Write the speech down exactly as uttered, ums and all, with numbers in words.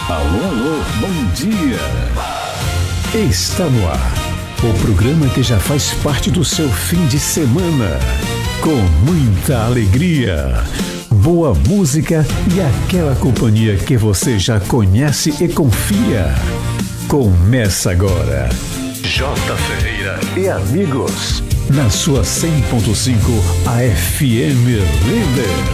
Alô, alô, bom dia. Está no ar o programa que já faz parte do seu fim de semana. Com muita alegria, boa música e aquela companhia que você já conhece e confia. Começa agora J. Ferreira e Amigos, na sua cem ponto cinco A F M Líder.